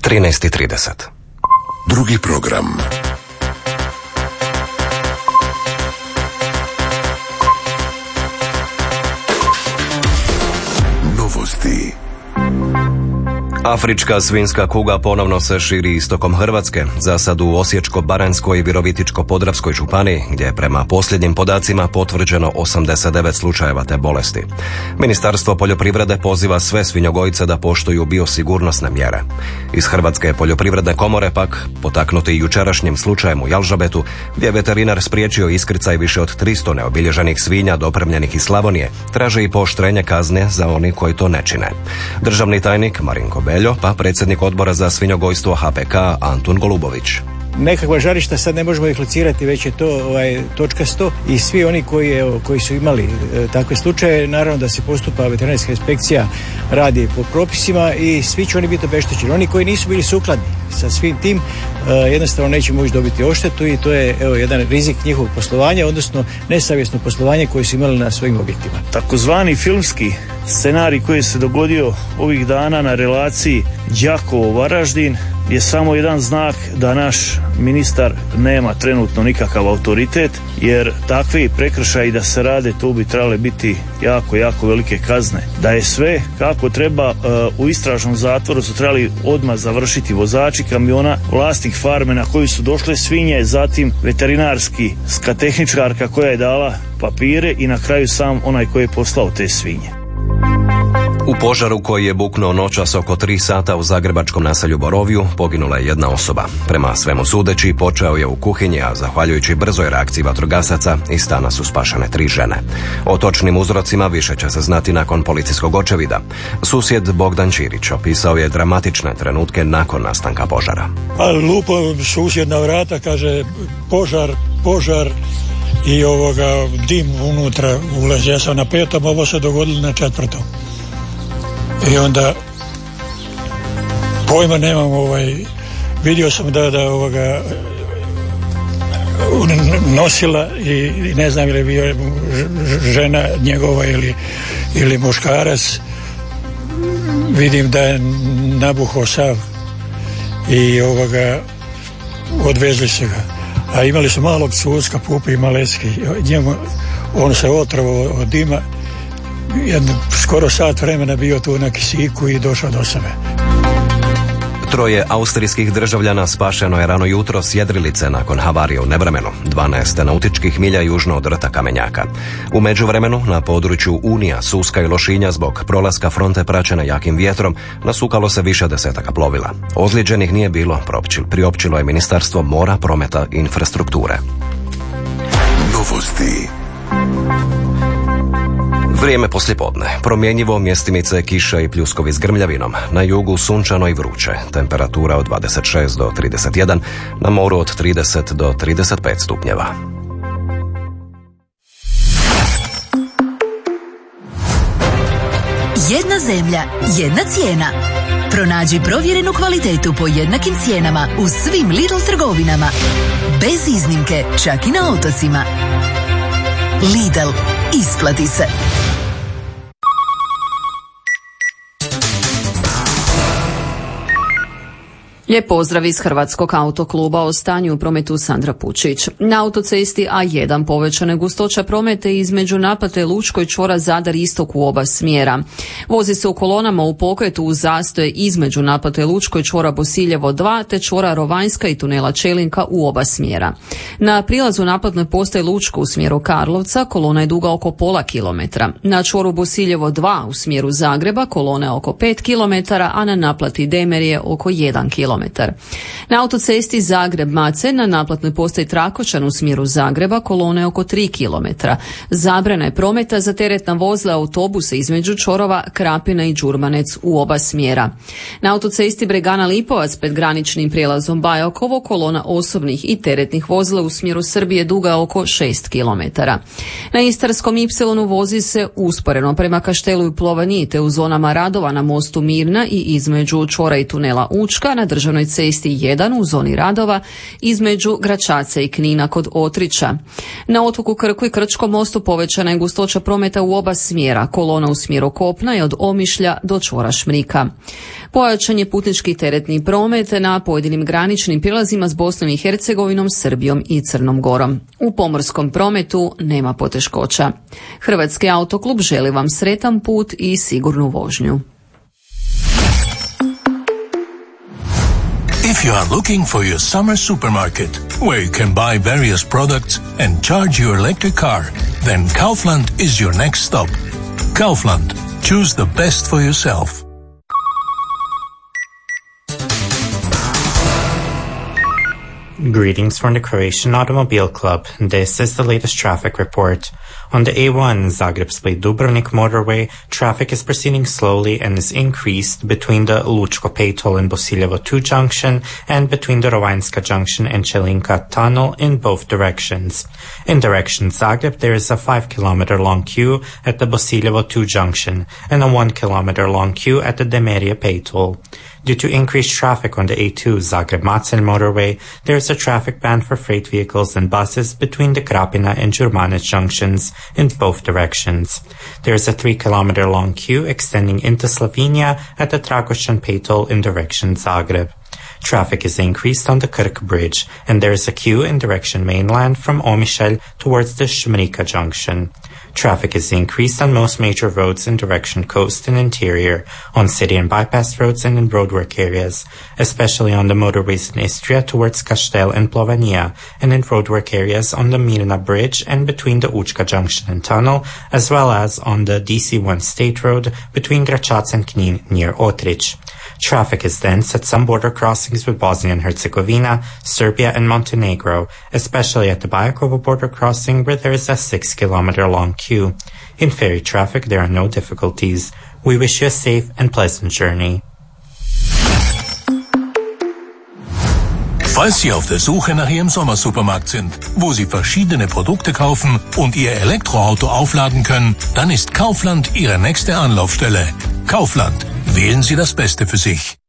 13:30. Drugi program. Novosti. Afrička svinjska kuga ponovno se širi istokom Hrvatske, za sad u Osječko-baranjskoj i Virovitičko-podravskoj županiji, gdje je prema posljednjim podacima potvrđeno 89 slučajeva te bolesti. Ministarstvo poljoprivrede poziva sve svinjogojce da poštuju biosigurnosne mjere. Iz Hrvatske poljoprivredne komore pak, potaknuti jučerašnjim slučajem u Jalžabetu, gdje je veterinar spriječio iskrcaj više od 300 neobilježenih svinja dopremljenih iz Slavonije, traže i pooštrenje kazne za oni koji to ne čine. Državni tajnik Marinko Beljo, pa predsjednik odbora za svinjogojstvo HPK Antun Golubović. Nekakva žarišta sad ne možemo ih locirati, već je to točkasto i svi oni koji su imali takve slučaje, naravno da se postupa veterinarska inspekcija, radi po propisima i svi će oni biti obeštećeni. Oni koji nisu bili sukladni sa svim tim jednostavno neće moći dobiti odštetu i to je jedan rizik njihovog poslovanja, odnosno nesavjesno poslovanje koje su imali na svojim objektima. Takozvani filmski scenarij koji se dogodio ovih dana na relaciji Đakovo-Varaždin je samo jedan znak da naš ministar nema trenutno nikakav autoritet, jer takvi prekršaji da se rade, tu bi trebale biti jako velike kazne. Da je sve kako treba, u istražnom zatvoru su trebali odmah završiti vozači kamiona, vlasnik farme na koju su došle svinje, zatim veterinarska tehničarka koja je dala papire i na kraju sam onaj koji je poslao te svinje. U požaru koji je buknuo noćas oko 3 sata u zagrebačkom naselju Borovju poginula je jedna osoba. Prema svemu sudeći počeo je u kuhinji, a zahvaljujući brzoj reakciji vatrogasaca iz stana su spašene 3 žene. O točnim uzrocima više će se znati nakon policijskog očevida. Susjed Bogdan Ćirić opisao je dramatične trenutke nakon nastanka požara. Lupo susjed na vrata, kaže požar i dim unutra ulazi. Ja sam na 5. ovo se dogodilo na 4. I onda pojma nemam, vidio sam da nosila i ne znam ili bio žena njegova ili muškarac. Vidim da je nabuhao sav i odvezli se ga. A imali su malog cucka, Pupi Malecki. On se otrovao od dima. Skoro sat vremena bio tu na kisiku i došao do sebe. 3 austrijskih državljana spašeno je rano jutro s jedrilice nakon havarije u nevremenu, 12 nautičkih milja južno od rta Kamenjaka. U međuvremenu na području Unija, Suska i Lošinja zbog prolaska fronte praćene jakim vjetrom nasukalo se više desetaka plovila. Ozlijeđenih nije bilo, priopćilo je Ministarstvo mora, prometa i infrastrukture. Novosti. Vrijeme poslijepodne. Promjenjivo, mjestimice kiša i pljuskovi s grmljavinom. Na jugu sunčano i vruće. Temperatura od 26 do 31, na moru od 30 do 35 stupnjeva. Jedna zemlja, jedna cijena. Pronađi provjerenu kvalitetu po jednakim cijenama u svim Lidl trgovinama. Bez iznimke, čak i na otocima. Lidl, isplati se. Lijep pozdrav iz Hrvatskog autokluba, o stanju u prometu Sandra Pučić. Na autocesti A1 povećane gustoća prometa između naplate Lučkoj čvora Zadar istok u oba smjera. Vozi se u kolonama u pokretu uz zastoje između naplate Lučkoj čvora Bosiljevo 2 te čvora Rovanjska i tunela Čelinka u oba smjera. Na prilazu naplatne postaje Lučko u smjeru Karlovca kolona je duga oko pola kilometra. Na čvoru Bosiljevo 2 u smjeru Zagreba kolona je oko 5 kilometara, a na naplati Demerije oko 1 kilometar. Na autocesti Zagreb-Macelj na naplatnoj postaji Trakočan u smjeru Zagreba kolona je oko 3 km. Zabrana je prometa za teretna vozila i autobuse između čvorova Krapina i Đurmanec u oba smjera. Na autocesti Bregana-Lipovac pred graničnim prijelazom Bajakovo kolona osobnih i teretnih vozila u smjeru Srbije duga je oko 6 km. Na Istarskom Ipsilonu vozi se usporeno prema Kaštelu i Plovaniji te u zonama radova na mostu Mirna i između čvora i tunela Učka na državnom državnoj cesti 1 u zoni radova između Gračaca i Knina kod Otrića. Na otoku Krku i Krčkom mostu povećana je gustoća prometa u oba smjera. Kolona u smjeru kopna je od Omišlja do čvora Šmrika. Pojačan je putnički i teretni promet na pojedinim graničnim prilazima s Bosnom i Hercegovinom, Srbijom i Crnom Gorom. U pomorskom prometu nema poteškoća. Hrvatski autoklub želi vam sretan put i sigurnu vožnju. If you are looking for your summer supermarket, where you can buy various products and charge your electric car, then Kaufland is your next stop. Kaufland. Choose the best for yourself. Greetings from the Croatian Automobile Club. This is the latest traffic report. On the A1 Zagreb-Split-Dubrovnik motorway, traffic is proceeding slowly and is increased between the Lučko Pejtol and Bosiljevo 2 junction and between the Rovanjska junction and Chelinka tunnel in both directions. In direction Zagreb, there is a 5-kilometer long queue at the Bosiljevo 2 junction and a 1-kilometer long queue at the Demerije Pejtol. Due to increased traffic on the A2 Zagreb-Macelj motorway, there is a traffic ban for freight vehicles and buses between the Krapina and Đurmanec junctions in both directions. There is a 3-kilometer long queue extending into Slovenia at the Trakošćan Pejtol in direction Zagreb. Traffic is increased on the Krk Bridge, and there is a queue in direction mainland from Omišalj towards the Šmrika junction. Traffic is increased on most major roads in direction coast and interior, on city and bypass roads and in roadwork areas, especially on the motorways in Istria towards Kastel and Plovania, and in roadwork areas on the Mirna Bridge and between the Učka junction and tunnel, as well as on the DC1 State Road between Gračac and Knin near Otrich. Traffic is dense at some border crossings with Bosnia and Herzegovina, Serbia and Montenegro, especially at the Bajakovo border crossing where there is a 6-kilometer long queue. In ferry traffic, there are no difficulties. We wish you a safe and pleasant journey. Falls Sie auf der Suche nach Ihrem Sommersupermarkt sind, wo Sie verschiedene Produkte kaufen und Ihr Elektroauto aufladen können, dann ist Kaufland Ihre nächste Anlaufstelle. Kaufland. Wählen Sie das Beste für sich.